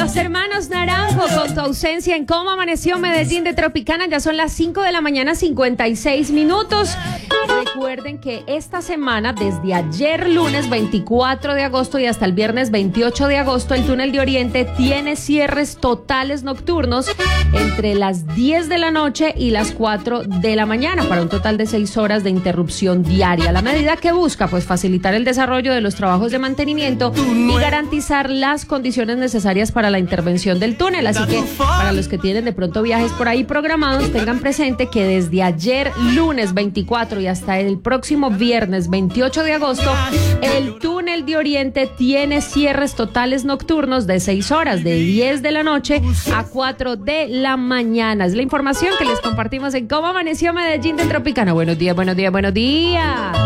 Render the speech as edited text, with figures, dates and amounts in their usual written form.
Los hermanos Naranjo con tu ausencia en Cómo Amaneció Medellín de Tropicana. Ya son las 5 de la mañana, 56 minutos. Recuerden que esta semana, desde ayer lunes 24 de agosto y hasta el viernes 28 de agosto, el túnel de Oriente tiene cierres totales nocturnos entre las 10 de la noche y las 4 de la mañana, para un total de 6 horas de interrupción diaria. La medida que busca, pues, facilitar el desarrollo de los trabajos de mantenimiento y garantizar las condiciones necesarias para la intervención del túnel. Así que, para los que tienen de pronto viajes por ahí programados, tengan presente que desde ayer lunes 24 y hasta el próximo viernes 28 de agosto, el túnel de Oriente tiene cierres totales nocturnos de 6 horas, de 10 de la noche a 4 de la mañana. Es la información que les compartimos en Cómo Amaneció Medellín de Tropicana. Buenos días, buenos días, buenos días.